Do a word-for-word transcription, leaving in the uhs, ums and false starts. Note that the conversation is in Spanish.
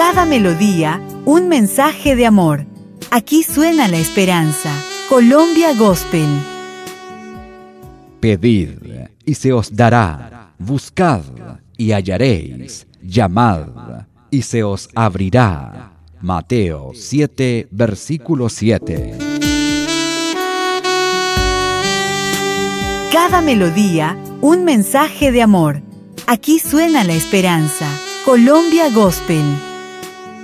Cada melodía, un mensaje de amor. Aquí suena la esperanza. Colombia Gospel. Pedid, y se os dará. Buscad, y hallaréis. Llamad, y se os abrirá. Mateo siete, versículo siete. Cada melodía, un mensaje de amor. Aquí suena la esperanza. Colombia Gospel.